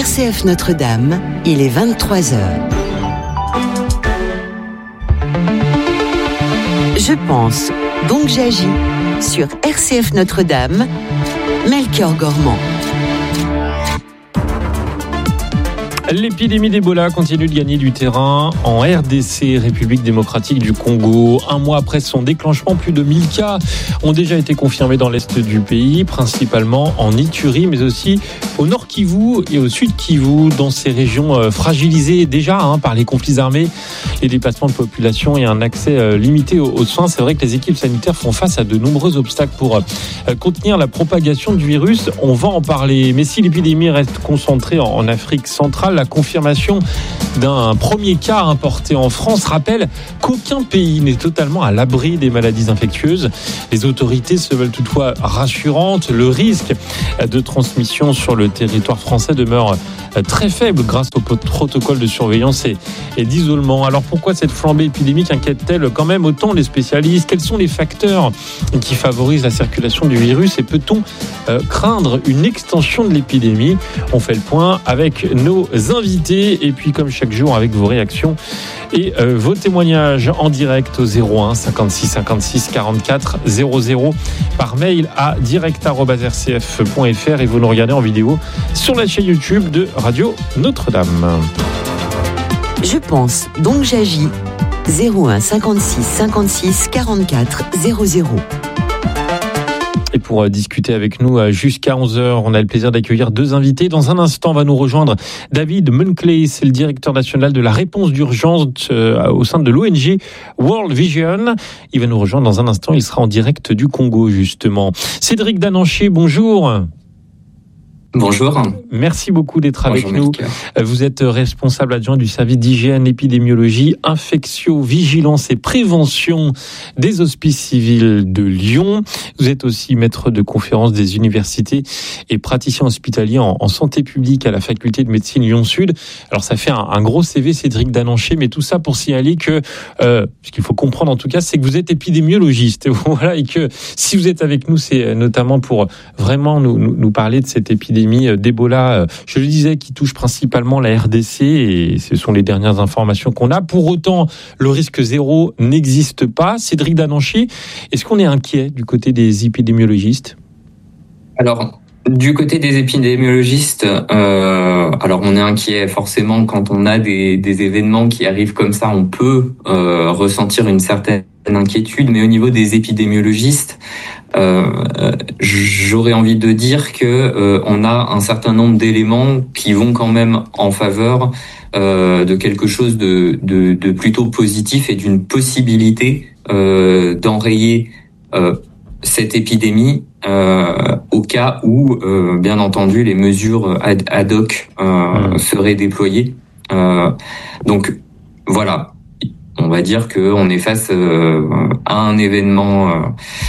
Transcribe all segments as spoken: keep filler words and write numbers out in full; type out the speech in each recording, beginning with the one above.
R C F Notre-Dame, il est vingt-trois heures. Je pense, donc j'agis. Sur R C F Notre-Dame, Melchior Gormand. L'épidémie d'Ebola continue de gagner du terrain en R D C, République démocratique du Congo. Un mois après son déclenchement, plus de mille cas ont déjà été confirmés dans l'est du pays, principalement en Ituri, mais aussi au nord Kivu et au sud Kivu, dans ces régions fragilisées déjà hein, par les conflits armés, les déplacements de population et un accès limité aux, aux soins. C'est vrai que les équipes sanitaires font face à de nombreux obstacles pour euh, contenir la propagation du virus. On va en parler. Mais si l'épidémie reste concentrée en, en Afrique centrale, la confirmation d'un premier cas importé en France rappelle qu'aucun pays n'est totalement à l'abri des maladies infectieuses. Les autorités se veulent toutefois rassurantes. Le risque de transmission sur le territoire français demeure très faible grâce au protocole de surveillance et, et d'isolement. Alors pourquoi cette flambée épidémique inquiète-t-elle quand même autant les spécialistes ? Quels sont les facteurs qui favorisent la circulation du virus et peut-on euh, craindre une extension de l'épidémie ? On fait le point avec nos invités et puis comme chaque jour avec vos réactions et euh, vos témoignages en direct au zéro un cinquante-six cinquante-six quarante-quatre zéro zéro par mail à direct arobase r c f point f r et vous nous regardez en vidéo sur la chaîne YouTube de Radio Notre-Dame. Je pense, donc j'agis. zéro un cinquante-six cinquante-six quarante-quatre zéro zéro. Et pour discuter avec nous jusqu'à onze heures, on a le plaisir d'accueillir deux invités. Dans un instant, va nous rejoindre David Munkley, c'est le directeur national de la réponse d'urgence au sein de l'O N G World Vision. Il va nous rejoindre dans un instant, il sera en direct du Congo justement. Cédric Dananché, bonjour. Bonjour. Merci beaucoup d'être avec Bonjour, nous. Melchior. Vous êtes responsable adjoint du service d'hygiène, épidémiologie, infectio, vigilance et prévention des hospices civils de Lyon. Vous êtes aussi maître de conférences des universités et praticien hospitalier en, en santé publique à la faculté de médecine Lyon-Sud. Alors ça fait un, un gros C V, Cédric Dananché, mais tout ça pour signaler que, euh, ce qu'il faut comprendre en tout cas, c'est que vous êtes épidémiologiste. Voilà, et que si vous êtes avec nous, c'est notamment pour vraiment nous, nous, nous parler de cette épidémie d'Ebola, je le disais, qui touche principalement la R D C et ce sont les dernières informations qu'on a. Pour autant, le risque zéro n'existe pas. Cédric Dananché, est-ce qu'on est inquiet du côté des épidémiologistes ? Alors, du côté des épidémiologistes, euh, alors on est inquiet forcément quand on a des, des événements qui arrivent comme ça, on peut euh, ressentir une certaine inquiétude, mais au niveau des épidémiologistes, Euh, j'aurais envie de dire que euh, on a un certain nombre d'éléments qui vont quand même en faveur euh, de quelque chose de, de, de plutôt positif et d'une possibilité euh, d'enrayer euh, cette épidémie euh, au cas où, euh, bien entendu, les mesures ad, ad hoc euh, seraient déployées. Euh, donc voilà, on va dire que on est face euh, à un événement. Euh,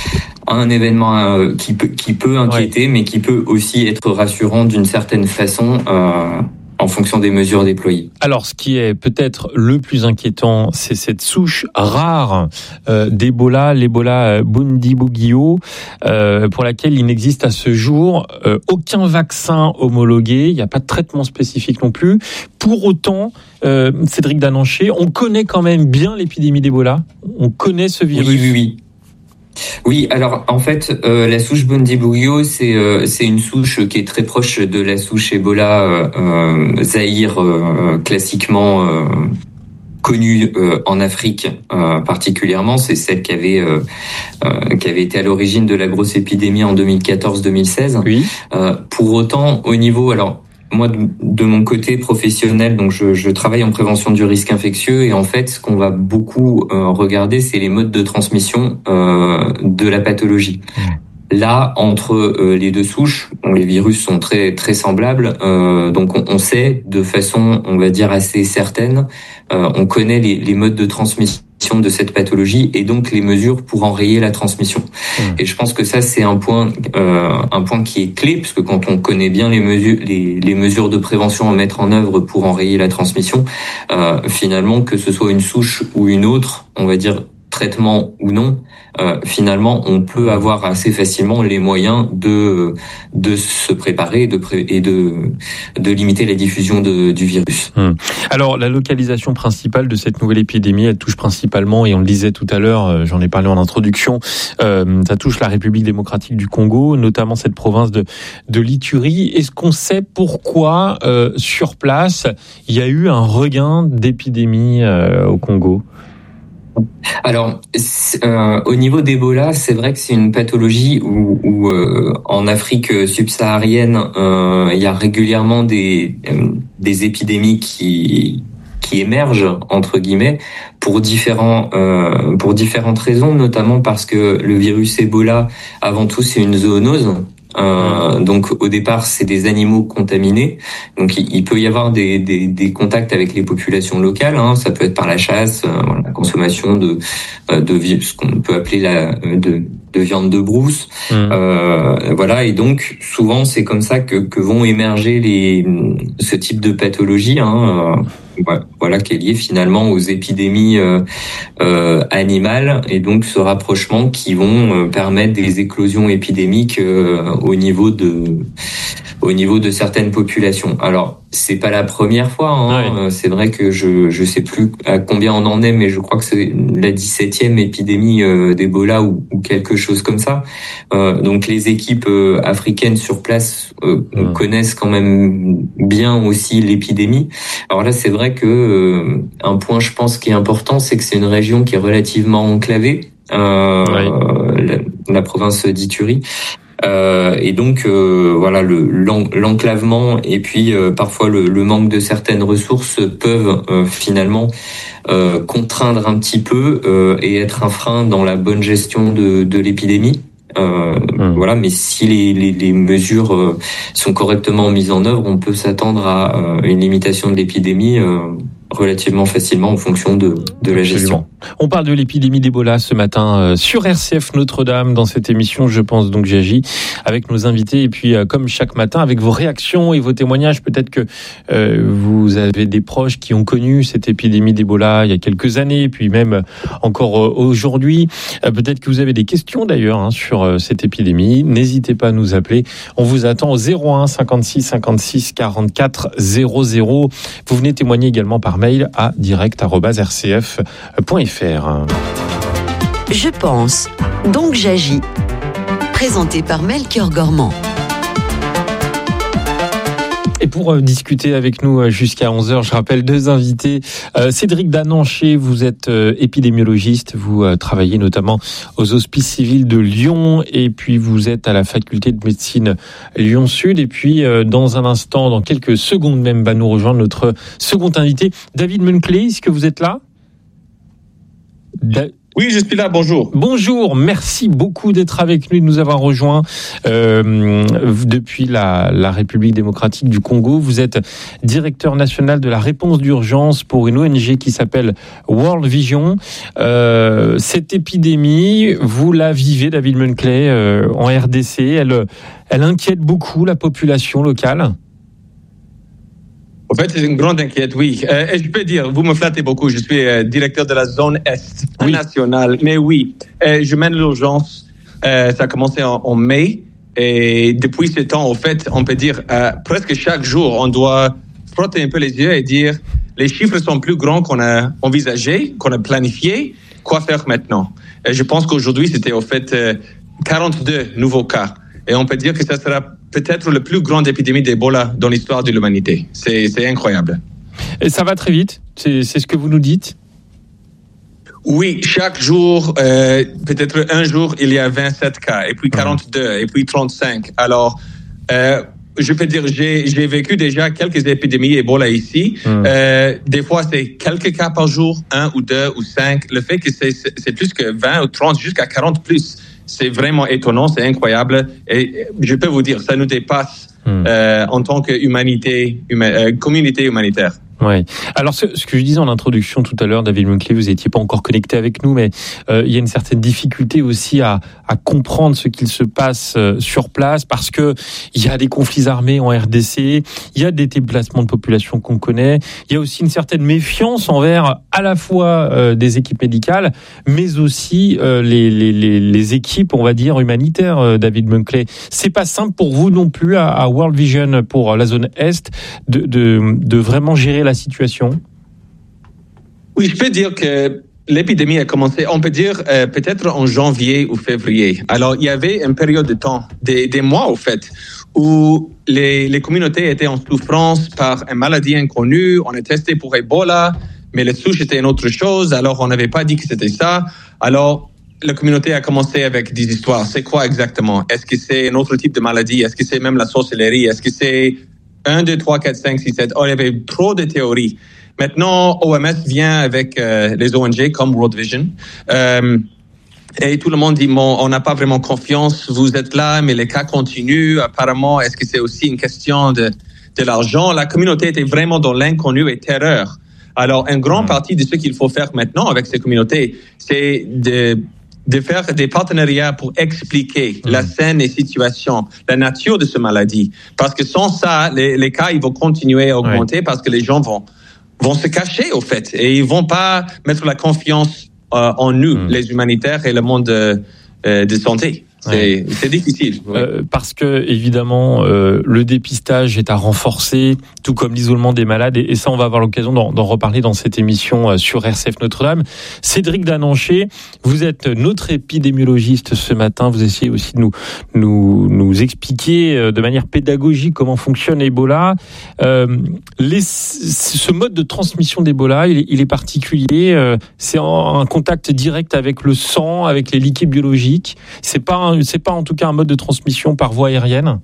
un événement euh, qui peut qui peut inquiéter, ouais. mais qui peut aussi être rassurant d'une certaine façon euh, en fonction des mesures déployées. Alors, ce qui est peut-être le plus inquiétant, c'est cette souche rare euh, d'Ebola, l'Ebola Bundibugyo, euh, pour laquelle il n'existe à ce jour euh, aucun vaccin homologué. Il n'y a pas de traitement spécifique non plus. Pour autant, euh, Cédric Dananché, on connaît quand même bien l'épidémie d'Ebola. On connaît ce virus. Oui, oui, oui. Oui, alors en fait, euh, la souche Bundibugyo, c'est euh, c'est une souche qui est très proche de la souche Ebola euh, euh, Zaïre, euh, classiquement euh, connue euh, en Afrique euh, particulièrement. C'est celle qui avait euh, euh, qui avait été à l'origine de la grosse épidémie en deux mille quatorze deux mille seize. Oui. Euh, pour autant, au niveau alors. Moi, de, de mon côté professionnel, donc je, je travaille en prévention du risque infectieux et en fait, ce qu'on va beaucoup euh, regarder, c'est les modes de transmission euh, de la pathologie. Là, entre euh, les deux souches, bon, les virus sont très très semblables, euh, donc on, on sait de façon, on va dire assez certaine, euh, on connaît les, les modes de transmission de cette pathologie et donc les mesures pour enrayer la transmission. Mmh. Et je pense que ça c'est un point, euh, un point qui est clé puisque quand on connaît bien les mesures, les, les mesures de prévention à mettre en œuvre pour enrayer la transmission, euh, finalement que ce soit une souche ou une autre, on va dire traitement ou non, euh, finalement, on peut avoir assez facilement les moyens de de se préparer et de et de de limiter la diffusion de, du virus. Hum. Alors, la localisation principale de cette nouvelle épidémie, elle touche principalement, et on le disait tout à l'heure, j'en ai parlé en introduction, euh, ça touche la République démocratique du Congo, notamment cette province de de l'Ituri. Est-ce qu'on sait pourquoi euh, sur place il y a eu un regain d'épidémie euh, au Congo? Alors, euh, au niveau d'Ebola, c'est vrai que c'est une pathologie où, où euh, en Afrique subsaharienne, euh, il y a régulièrement des euh, des épidémies qui qui émergent entre guillemets pour différents euh, pour différentes raisons, notamment parce que le virus Ebola, avant tout, c'est une zoonose. Euh, donc au départ c'est des animaux contaminés, donc il, il peut y avoir des, des, des contacts avec les populations locales, hein. Ça peut être par la chasse, euh, la consommation de, de ce qu'on peut appeler la de, de viande de brousse, mmh. euh, voilà, et donc souvent c'est comme ça que, que vont émerger les ce type de pathologie, hein, euh, voilà, qui est lié finalement aux épidémies euh, euh, animales, et donc ce rapprochement qui vont euh, permettre des éclosions épidémiques euh, au niveau de au niveau de certaines populations. Alors c'est pas la première fois, hein. Ouais. C'est vrai que je je sais plus à combien on en est, mais je crois que c'est la dix-septième épidémie euh, d'Ebola ou, ou quelque chose comme ça. Euh, donc les équipes euh, africaines sur place euh, mmh. connaissent quand même bien aussi l'épidémie. Alors là c'est vrai que euh, un point je pense qui est important, c'est que c'est une région qui est relativement enclavée, euh, ouais. la, la province d'Ituri. Euh, et donc euh, voilà, le l'enclavement et puis euh, parfois le, le manque de certaines ressources peuvent euh, finalement euh, contraindre un petit peu euh, et être un frein dans la bonne gestion de, de l'épidémie. Euh, mmh. Voilà, mais si les, les, les mesures euh, sont correctement mises en œuvre, on peut s'attendre à euh, une limitation de l'épidémie euh, relativement facilement en fonction de, de la gestion. On parle de l'épidémie d'Ebola ce matin euh, sur R C F Notre-Dame dans cette émission Je pense donc j'agis avec nos invités, et puis euh, comme chaque matin avec vos réactions et vos témoignages. Peut-être que euh, vous avez des proches qui ont connu cette épidémie d'Ebola il y a quelques années, puis même encore euh, aujourd'hui. Euh, peut-être que vous avez des questions d'ailleurs hein, sur euh, cette épidémie. N'hésitez pas à nous appeler. On vous attend au zéro un cinquante-six cinquante-six quarante-quatre zéro zéro. Vous venez témoigner également par mail à direct arobase r c f point f r. Je pense, donc j'agis. Présenté par Melchior Gormand. Et pour euh, discuter avec nous euh, jusqu'à onze heures, je rappelle deux invités. Euh, Cédric Dananché, vous êtes euh, épidémiologiste, vous euh, travaillez notamment aux Hospices civils de Lyon, et puis vous êtes à la faculté de médecine Lyon-Sud. Et puis euh, dans un instant, dans quelques secondes même, va nous rejoindre notre second invité, David Munkley. Est-ce que vous êtes là ? Da- Oui, je suis là, bonjour. Bonjour, merci beaucoup d'être avec nous, de nous avoir rejoints euh, depuis la, la République démocratique du Congo. Vous êtes directeur national de la réponse d'urgence pour une O N G qui s'appelle World Vision. Euh, cette épidémie, vous la vivez, David Munkley, euh, en R D C. Elle, elle inquiète beaucoup la population locale. En fait, c'est une grande inquiétude, oui. Euh, et je peux dire, vous me flattez beaucoup, je suis euh, directeur de la zone Est oui. nationale. Mais oui, euh, je mène l'urgence. Euh, ça a commencé en, en mai. Et depuis ce temps, en fait, on peut dire, euh, presque chaque jour, on doit frotter un peu les yeux et dire, les chiffres sont plus grands qu'on a envisagé, qu'on a planifié. Quoi faire maintenant? Et je pense qu'aujourd'hui, c'était en fait euh, quarante-deux nouveaux cas. Et on peut dire que ça sera peut-être la plus grande épidémie d'Ebola dans l'histoire de l'humanité. C'est, c'est incroyable. Et ça va très vite, c'est, c'est ce que vous nous dites? Oui, chaque jour, euh, peut-être un jour, il y a vingt-sept cas, et puis quarante-deux, et puis trente-cinq. Alors, euh, je peux dire, j'ai, j'ai vécu déjà quelques épidémies Ebola ici. Mmh. Euh, des fois, c'est quelques cas par jour, un ou deux ou cinq. Le fait que c'est, c'est plus que vingt ou trente, jusqu'à quarante plus, c'est vraiment étonnant, c'est incroyable. Et je peux vous dire, ça nous dépasse mmh. euh, en tant que humanité, huma, euh, communauté humanitaire. Ouais. Alors ce, ce que je disais en introduction tout à l'heure, David Munkley, vous n'étiez pas encore connecté avec nous, mais euh, il y a une certaine difficulté aussi à, à comprendre ce qu'il se passe euh, sur place, parce que il y a des conflits armés en R D C, il y a des déplacements de population qu'on connaît, il y a aussi une certaine méfiance envers à la fois euh, des équipes médicales, mais aussi euh, les, les, les, les équipes, on va dire, humanitaires. Euh, David Munkley, c'est pas simple pour vous non plus à, à World Vision, pour la zone Est, de, de, de vraiment gérer la situation? Oui, je peux dire que l'épidémie a commencé, on peut dire, euh, peut-être en janvier ou février. Alors, il y avait une période de temps, des, des mois au fait, où les, les communautés étaient en souffrance par une maladie inconnue. On est testé pour Ebola, mais le souche était une autre chose. Alors, on n'avait pas dit que c'était ça. Alors, la communauté a commencé avec des histoires. C'est quoi exactement? Est-ce que c'est un autre type de maladie? Est-ce que c'est même la sorcellerie? Est-ce que c'est un, deux, trois, quatre, cinq, six, sept? Oh, il y avait trop de théories. Maintenant, O M S vient avec euh, les O N G comme World Vision. Euh, et tout le monde dit, bon, on n'a pas vraiment confiance, vous êtes là, mais les cas continuent. Apparemment, est-ce que c'est aussi une question de, de l'argent? La communauté était vraiment dans l'inconnu et terreur. Alors, une grande partie de ce qu'il faut faire maintenant avec ces communautés, c'est de, de faire des partenariats pour expliquer mmh. la scène et situation, la nature de cette maladie. Parce que sans ça, les, les cas, ils vont continuer à augmenter ouais. parce que les gens vont vont se cacher, au fait, et ils vont pas mettre la confiance euh, en nous, mmh. les humanitaires et le monde de, euh, de santé. C'est, ouais. c'est difficile. Oui. Euh, parce que, évidemment, euh, le dépistage est à renforcer, tout comme l'isolement des malades. Et, et ça, on va avoir l'occasion d'en, d'en reparler dans cette émission euh, sur R C F Notre-Dame. Cédric Dananché, vous êtes notre épidémiologiste ce matin. Vous essayez aussi de nous, nous, nous expliquer euh, de manière pédagogique comment fonctionne Ebola. Euh, les, ce mode de transmission d'Ebola, il, il est particulier. Euh, c'est en, un contact direct avec le sang, avec les liquides biologiques. C'est pas un C'est pas en tout cas un mode de transmission par voie aérienne?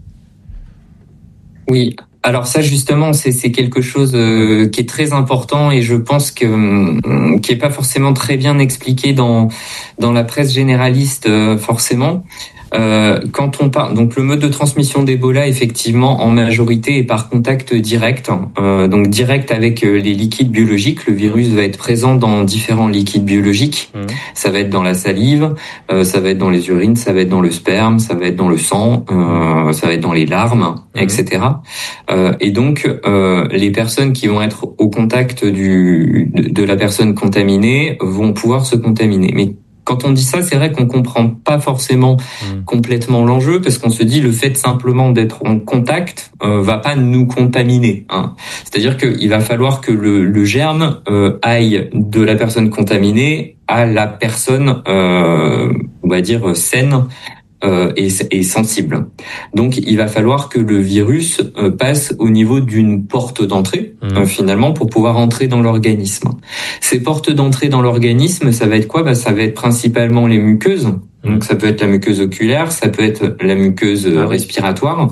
Oui, alors ça justement c'est, c'est quelque chose euh, qui est très important et je pense que euh, qui est pas forcément très bien expliqué dans dans la presse généraliste euh, forcément. Euh, quand on parle, donc le mode de transmission d'Ebola, effectivement, en majorité est par contact direct, euh, donc direct avec les liquides biologiques. Le virus va être présent dans différents liquides biologiques. Mmh. Ça va être dans la salive, euh, ça va être dans les urines, ça va être dans le sperme, ça va être dans le sang, euh, ça va être dans les larmes, mmh. et cetera. Euh, et donc, euh, les personnes qui vont être au contact du de, de la personne contaminée vont pouvoir se contaminer. Mais quand on dit ça, c'est vrai qu'on comprend pas forcément mmh. complètement l'enjeu, parce qu'on se dit le fait simplement d'être en contact euh, va pas nous contaminer. Hein. C'est-à-dire qu'il va falloir que le, le germe euh, aille de la personne contaminée à la personne, euh, on va dire saine. Euh, et, et sensible. Donc, il va falloir que le virus euh, passe au niveau d'une porte d'entrée, mmh. euh, finalement, pour pouvoir entrer dans l'organisme. Ces portes d'entrée dans l'organisme, ça va être quoi ? Bah, ça va être principalement les muqueuses. Mmh. Donc, ça peut être la muqueuse oculaire, ça peut être la muqueuse ah, oui. respiratoire.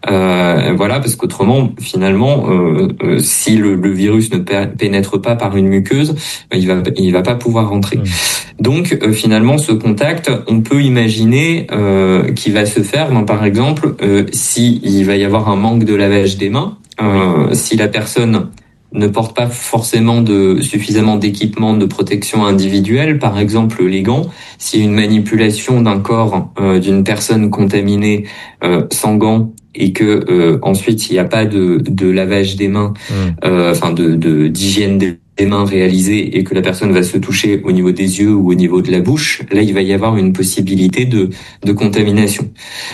Euh, voilà, parce qu'autrement, finalement, euh, euh, si le, le virus ne pénètre pas par une muqueuse, il va, il va pas pouvoir rentrer. Mmh. Donc, euh, finalement, ce contact, on peut imaginer euh, qu'il va se faire, ben, par exemple, euh, si il va y avoir un manque de lavage des mains, euh, si la personne ne porte pas forcément de suffisamment d'équipement de protection individuelle, par exemple les gants, s'il y a une manipulation d'un corps euh, d'une personne contaminée euh, sans gants et que euh, ensuite il n'y a pas de, de lavage des mains, mmh. euh, enfin de, de d'hygiène des des mains réalisées et que la personne va se toucher au niveau des yeux ou au niveau de la bouche, là il va y avoir une possibilité de de contamination.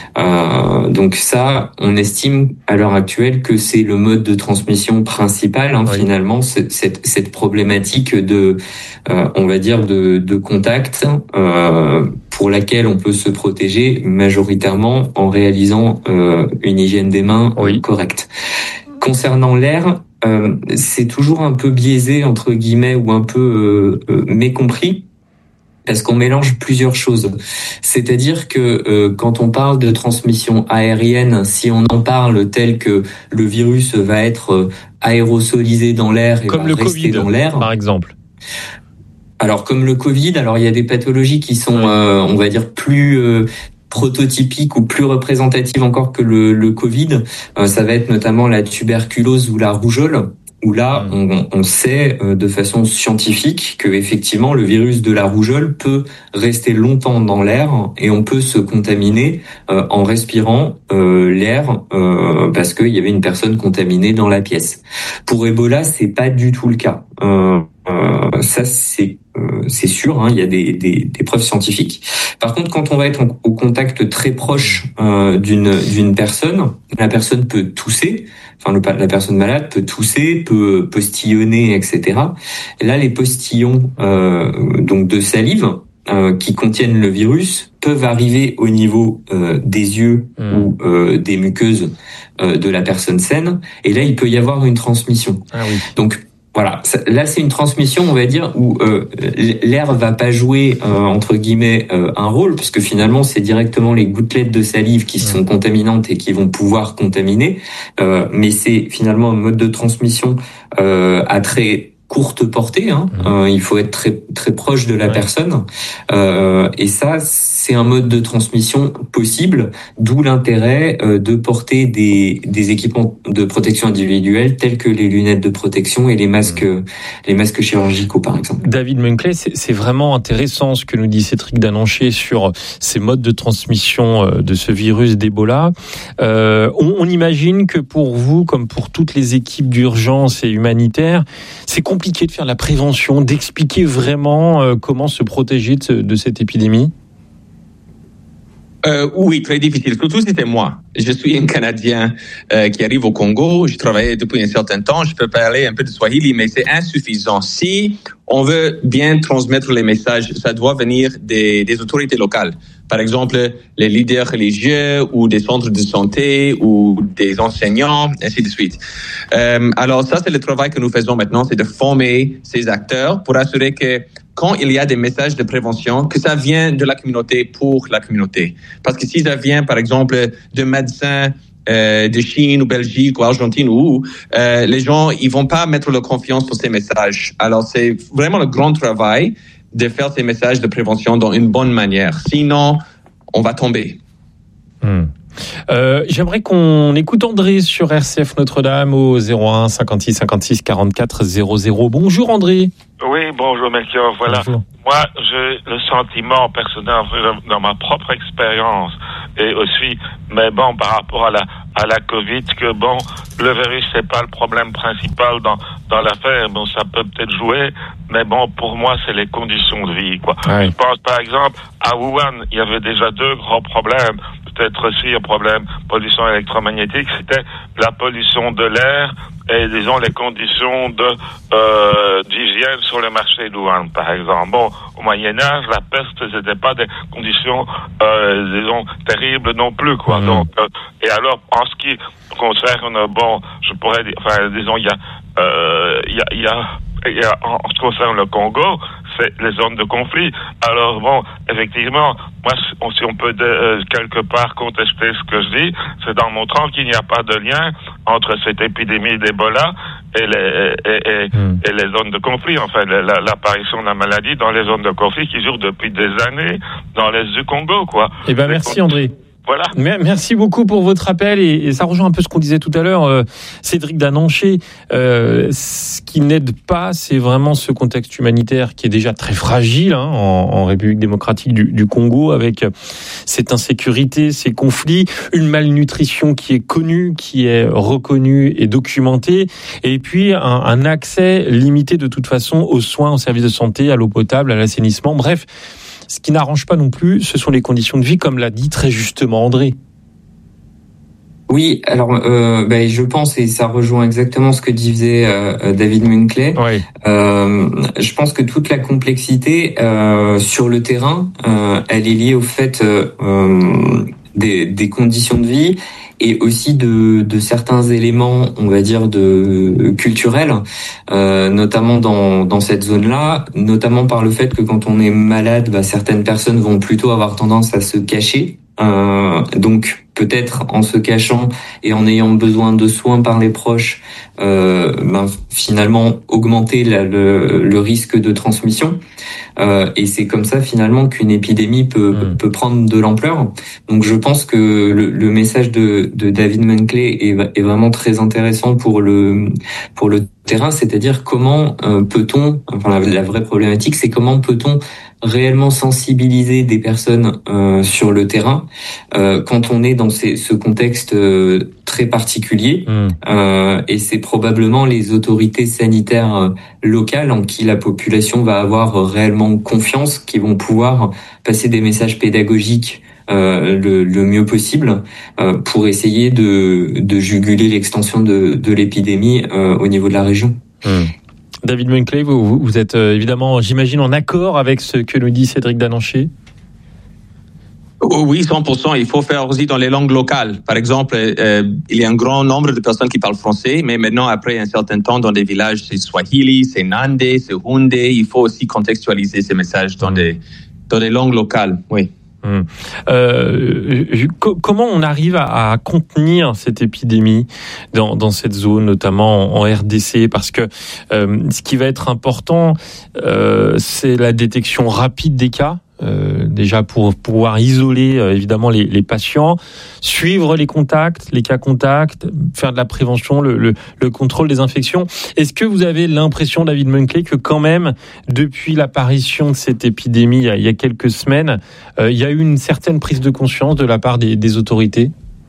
Euh, donc ça, on estime à l'heure actuelle que c'est le mode de transmission principal. Hein, oui. Finalement, cette cette problématique de, euh, on va dire de de contact, euh, pour laquelle on peut se protéger majoritairement en réalisant euh, une hygiène des mains oui. correcte. Concernant l'air, euh, c'est toujours un peu biaisé, entre guillemets, ou un peu euh, euh, mécompris, parce qu'on mélange plusieurs choses. C'est-à-dire que euh, quand on parle de transmission aérienne, si on en parle tel que le virus va être euh, aérosolisé dans l'air et comme va le rester Covid, dans l'air, par exemple. Alors comme le Covid, alors il y a des pathologies qui sont, euh, on va dire, plus euh, prototypique ou plus représentative encore que le, le Covid, euh, ça va être notamment la tuberculose ou la rougeole. où là, on, on sait euh, de façon scientifique que effectivement le virus de la rougeole peut rester longtemps dans l'air et on peut se contaminer euh, en respirant euh, l'air euh, parce qu'il y avait une personne contaminée dans la pièce. Pour Ebola, c'est pas du tout le cas. Euh, euh, ça, c'est euh, c'est sûr. Hein, il y a des, des, des preuves scientifiques. Par contre, quand on va être en, au contact très proche euh, d'une d'une personne, la personne peut tousser. Enfin, le, la personne malade peut tousser, peut postillonner, et cetera. Et là, les postillons euh, donc de salive euh, qui contiennent le virus peuvent arriver au niveau euh, des yeux mmh. ou euh, des muqueuses euh, de la personne saine. Et là, il peut y avoir une transmission. Ah oui. Donc voilà, là c'est une transmission, on va dire, où euh, l'air va pas jouer euh, entre guillemets euh, un rôle, parce que finalement c'est directement les gouttelettes de salive qui sont contaminantes et qui vont pouvoir contaminer, euh, mais c'est finalement un mode de transmission euh, à très courte portée. Hein. Mmh. Euh, il faut être très très proche de la ouais. personne, euh, et ça c'est un mode de transmission possible, d'où l'intérêt euh, de porter des des équipements de protection individuelle tels que les lunettes de protection et les masques mmh. les masques chirurgicaux par exemple. David Munkley, c'est, c'est vraiment intéressant ce que nous dit Cédric Dananché sur ces modes de transmission de ce virus d'Ebola. Euh, on, on imagine que pour vous, comme pour toutes les équipes d'urgence et humanitaires, c'est compliqué de faire la prévention, d'expliquer vraiment euh, comment se protéger de, de cette épidémie. Euh, oui, très difficile. Surtout si c'était moi. Je suis un Canadien euh, qui arrive au Congo. Je travaillais depuis un certain temps. Je peux parler un peu de Swahili, mais c'est insuffisant. Si on veut bien transmettre les messages, ça doit venir des, des autorités locales. Par exemple, les leaders religieux ou des centres de santé ou des enseignants, ainsi de suite. Euh, alors ça, c'est le travail que nous faisons maintenant, c'est de former ces acteurs pour assurer que quand il y a des messages de prévention, que ça vient de la communauté pour la communauté. Parce que si ça vient, par exemple, de médecins euh, de Chine ou Belgique ou Argentine, ou euh, les gens, ils vont pas mettre leur confiance sur ces messages. Alors, c'est vraiment le grand travail de faire ces messages de prévention dans une bonne manière. Sinon, on va tomber. Mmh. Euh, j'aimerais qu'on écoute André sur R C F Notre-Dame au zéro un cinquante-six cinquante-six quarante-quatre zéro zéro. Bonjour André. Oui, bonjour Melchior. Voilà. Bonjour. Moi, j'ai le sentiment personnel dans ma propre expérience et aussi, mais bon, par rapport à la à la Covid, que bon, le virus c'est pas le problème principal dans dans l'affaire. Bon, ça peut peut-être jouer, mais bon, pour moi, c'est les conditions de vie, quoi. Ouais. Je pense par exemple à Wuhan, il y avait déjà deux grands problèmes. Peut-être aussi un problème pollution électromagnétique, c'était la pollution de l'air et disons les conditions de euh, d'hygiène sur le marché de Wuhan, par exemple. Bon, au Moyen Âge, la peste, c'était pas des conditions euh, disons terribles non plus, quoi. Mmh. Donc, euh, et alors en ce qui concerne, bon, je pourrais dire, enfin, disons, il y a, euh, il y a, il y a Et en ce qui concerne le Congo, c'est les zones de conflit. Alors bon, effectivement, moi, si on peut de, euh, quelque part contester ce que je dis, c'est en montrant qu'il n'y a pas de lien entre cette épidémie d'Ebola et les, et, et, mmh. et les zones de conflit. Enfin, la, l'apparition de la maladie dans les zones de conflit qui durent depuis des années dans l'est du Congo, quoi. Eh ben, merci André. Voilà. Merci beaucoup pour votre appel et, et ça rejoint un peu ce qu'on disait tout à l'heure, euh, Cédric Dananché. Euh, ce qui n'aide pas, c'est vraiment ce contexte humanitaire qui est déjà très fragile hein, en, en République démocratique du, du Congo, avec cette insécurité, ces conflits, une malnutrition qui est connue, qui est reconnue et documentée, et puis un, un accès limité de toute façon aux soins, aux services de santé, à l'eau potable, à l'assainissement, bref. Ce qui n'arrange pas non plus, ce sont les conditions de vie, comme l'a dit très justement André. Oui, alors euh, ben, je pense, et ça rejoint exactement ce que disait euh, David Munkley, oui. euh, je pense que toute la complexité euh, sur le terrain, euh, elle est liée au fait euh, des, des conditions de vie et aussi de, de certains éléments, on va dire, de culturels, euh, notamment dans, dans cette zone-là, notamment par le fait que quand on est malade, bah, certaines personnes vont plutôt avoir tendance à se cacher Euh, donc peut-être en se cachant et en ayant besoin de soins par les proches, euh, ben, finalement augmenter la, le, le risque de transmission. Euh, et c'est comme ça finalement qu'une épidémie peut, mmh. peut prendre de l'ampleur. Donc je pense que le, le message de, de David Menkley est, est vraiment très intéressant pour le pour le terrain, c'est-à-dire comment euh, peut-on, enfin la, la vraie problématique, c'est comment peut-on réellement sensibiliser des personnes euh, sur le terrain euh, quand on est dans ces, ce contexte euh, très particulier. Mmh. Euh, et c'est probablement les autorités sanitaires euh, locales en qui la population va avoir euh, réellement confiance, qui vont pouvoir passer des messages pédagogiques euh, le, le mieux possible euh, pour essayer de, de juguler l'extension de, de l'épidémie euh, au niveau de la région. Mmh. David Menkley, vous, vous êtes euh, évidemment, j'imagine, en accord avec ce que nous dit Cédric Dananchet? Oui, cent pour cent. Il faut faire aussi dans les langues locales. Par exemple, euh, il y a un grand nombre de personnes qui parlent français, mais maintenant, après un certain temps, dans des villages, c'est Swahili, c'est Nandé, c'est Houndé. Il faut aussi contextualiser ces messages dans des, dans des langues locales. Oui. Hum. Euh, je, co- comment on arrive à, à contenir cette épidémie dans, dans cette zone, notamment en, en R D C, parce que euh, ce qui va être important, euh, c'est la détection rapide des cas. Euh, déjà pour pouvoir isoler euh, évidemment les, les patients, suivre les contacts, les cas contacts, faire de la prévention, le, le, le contrôle des infections. Est-ce que vous avez l'impression, David Menkley, que quand même, depuis l'apparition de cette épidémie il y a, il y a quelques semaines, euh, il y a eu une certaine prise de conscience de la part des, des autorités ?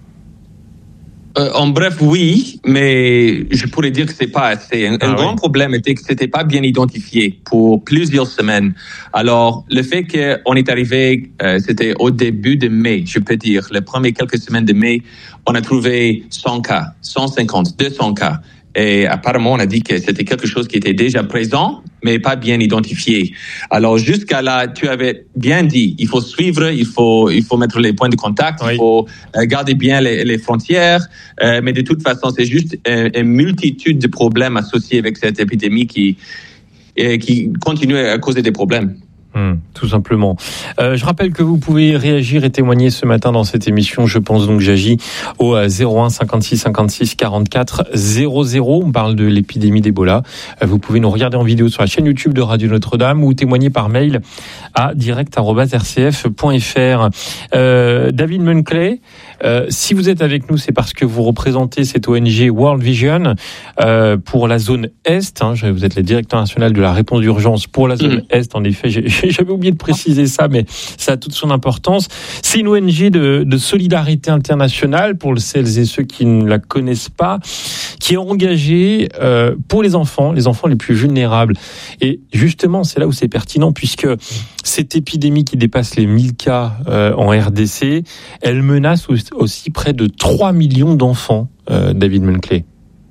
Euh, en bref, oui, mais je pourrais dire que c'est pas assez. Un, ah, un oui. grand problème était que c'était pas bien identifié pour plusieurs semaines. Alors, le fait qu'on est arrivé, euh, c'était au début de mai, je peux dire, les premières quelques semaines de mai, on a trouvé cent cas, cent cinquante, deux cents cas. Et apparemment, on a dit que c'était quelque chose qui était déjà présent, mais pas bien identifié. Alors, jusqu'à là, tu avais bien dit, il faut suivre, il faut, il faut mettre les points de contact, oui. il faut garder bien les, les frontières. Euh, mais de toute façon, c'est juste une, une multitude de problèmes associés avec cette épidémie qui, qui continue à causer des problèmes. Hum, tout simplement. Euh, je rappelle que vous pouvez réagir et témoigner ce matin dans cette émission. Je pense donc j'agis au zéro un cinquante-six cinquante-six quarante-quatre zéro zéro. On parle de l'épidémie d'Ebola. Euh, vous pouvez nous regarder en vidéo sur la chaîne YouTube de Radio Notre-Dame ou témoigner par mail à direct arobase r c f point f r. Euh, David Menkley, euh, si vous êtes avec nous, c'est parce que vous représentez cette O N G World Vision euh, pour la zone Est. Hein, vous êtes le directeur national de la réponse d'urgence pour la zone mmh. Est. En effet, j'ai J'avais oublié de préciser ça, mais ça a toute son importance. C'est une O N G de, de solidarité internationale, pour celles et ceux qui ne la connaissent pas, qui est engagée euh, pour les enfants, les enfants les plus vulnérables. Et justement, c'est là où c'est pertinent, puisque cette épidémie qui dépasse les mille cas euh, en R D C, elle menace aussi près de trois millions d'enfants, euh, David Menkley.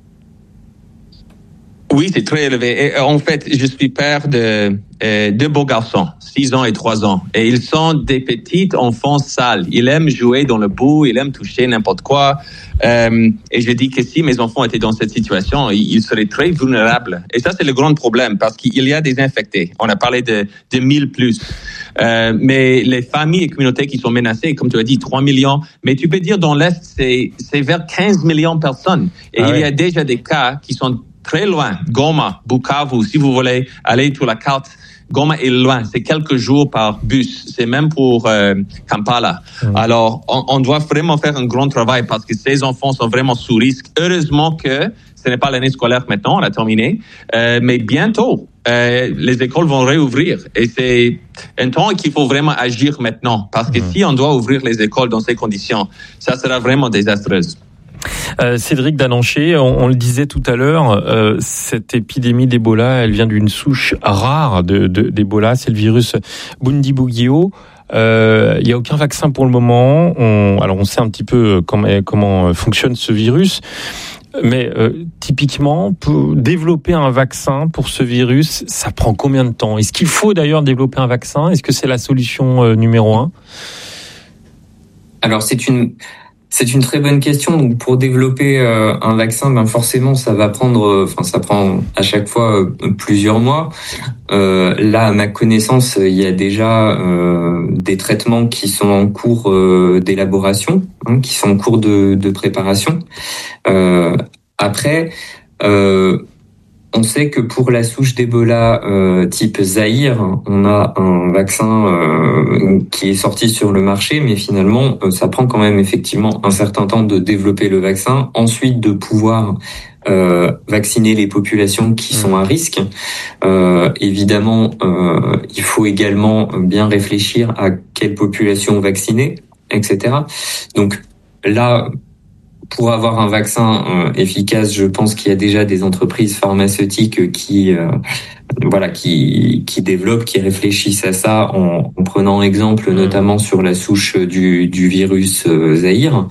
Oui, c'est très élevé. Et en fait, je suis père de euh, deux beaux garçons, six ans et trois ans. Et ils sont des petits enfants sales. Ils aiment jouer dans le bout, ils aiment toucher n'importe quoi. Euh, et je dis que si mes enfants étaient dans cette situation, ils seraient très vulnérables. Et ça, c'est le grand problème, parce qu'il y a des infectés. On a parlé de, de mille plus. Euh, mais les familles et communautés qui sont menacées, comme tu as dit, trois millions. Mais tu peux dire dans l'Est, c'est, c'est vers quinze millions de personnes. Et ah il ouais. y a déjà des cas qui sont très loin. Goma, Bukavu, si vous voulez aller sur la carte, Goma est loin. C'est quelques jours par bus. C'est même pour euh, Kampala. Mmh. Alors, on, on doit vraiment faire un grand travail parce que ces enfants sont vraiment sous risque. Heureusement que ce n'est pas l'année scolaire maintenant, on a terminé. Euh, mais bientôt, euh, les écoles vont réouvrir. Et c'est un temps qu'il faut vraiment agir maintenant. Parce que mmh. si on doit ouvrir les écoles dans ces conditions, ça sera vraiment désastreuse. Euh, Cédric Dananchet, on, on le disait tout à l'heure, euh, cette épidémie d'Ebola, elle vient d'une souche rare de, de, d'Ebola, c'est le virus Bundibugyo. Euh, il n'y a aucun vaccin pour le moment. On, alors on sait un petit peu comment, comment fonctionne ce virus. Mais euh, typiquement, pour développer un vaccin pour ce virus, ça prend combien de temps ? Est-ce qu'il faut d'ailleurs développer un vaccin ? Est-ce que c'est la solution euh, numéro un ? Alors c'est une... C'est une très bonne question. Donc, pour développer euh, un vaccin, ben forcément, ça va prendre, enfin, ça prend à chaque fois euh, plusieurs mois. Euh, là, à ma connaissance, il y a déjà euh, des traitements qui sont en cours euh, d'élaboration, hein, qui sont en cours de, de préparation. Euh, après, euh, on sait que pour la souche d'Ebola euh, type Zaïre, on a un vaccin euh, qui est sorti sur le marché, mais finalement, euh, ça prend quand même effectivement un certain temps de développer le vaccin, ensuite de pouvoir euh, vacciner les populations qui sont à risque. Euh, évidemment, euh, il faut également bien réfléchir à quelle population vacciner, et cetera. Donc là, pour avoir un vaccin euh, efficace, je pense qu'il y a déjà des entreprises pharmaceutiques qui, euh, voilà, qui qui développent, qui réfléchissent à ça en, en prenant exemple notamment sur la souche du du virus euh, Zaïre.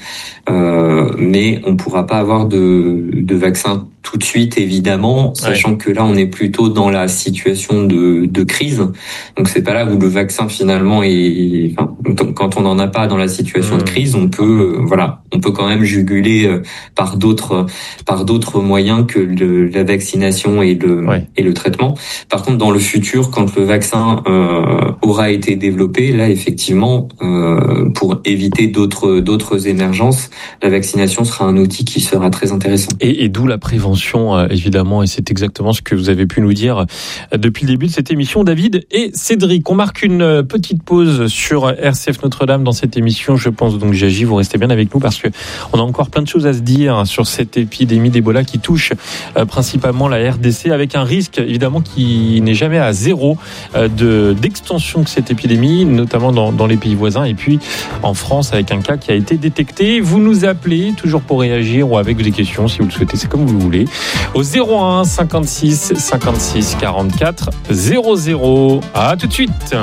Euh, mais on pourra pas avoir de de vaccin tout de suite, évidemment, sachant ouais. que là, on est plutôt dans la situation de, de crise. Donc, c'est pas là où le vaccin, finalement, est, enfin, quand on n'en a pas dans la situation mmh. de crise, on peut, euh, voilà, on peut quand même juguler euh, par d'autres, par d'autres moyens que le, la vaccination et le, ouais. et le traitement. Par contre, dans le futur, quand le vaccin euh, aura été développé, là, effectivement, euh, pour éviter d'autres, d'autres émergences, la vaccination sera un outil qui sera très intéressant. Et, et d'où la prévention. Évidemment, et c'est exactement ce que vous avez pu nous dire depuis le début de cette émission, David et Cédric. On marque une petite pause sur R C F Notre-Dame dans cette émission. Je pense donc, Jagi, vous restez bien avec nous parce que on a encore plein de choses à se dire sur cette épidémie d'Ebola qui touche euh, principalement la R D C, avec un risque évidemment qui n'est jamais à zéro euh, de d'extension de cette épidémie, notamment dans, dans les pays voisins et puis en France avec un cas qui a été détecté. Vous nous appelez toujours pour réagir ou avec des questions si vous le souhaitez, c'est comme vous voulez. Au zéro un cinquante-six cinquante-six quarante-quatre zéro zéro. À tout de suite.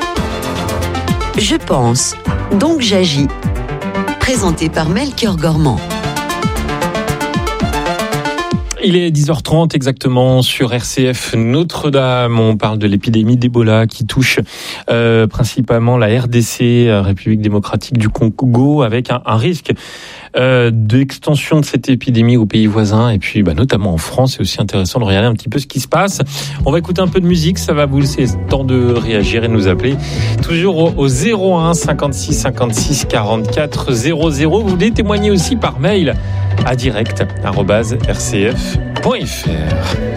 Je pense, donc j'agis. Présenté par Melchior Gormand. Il est dix heures trente exactement sur R C F Notre-Dame. On parle de l'épidémie d'Ebola qui touche euh, principalement la R D C, République démocratique du Congo, avec un, un risque euh, d'extension de cette épidémie aux pays voisins et puis bah, notamment en France. C'est aussi intéressant de regarder un petit peu ce qui se passe. On va écouter un peu de musique, ça va vous laisser le temps de réagir et de nous appeler. Toujours au, au zéro un cinquante-six cinquante-six quarante-quatre zéro zéro. Vous voulez témoigner aussi par mail à direct arobase r c f point f r.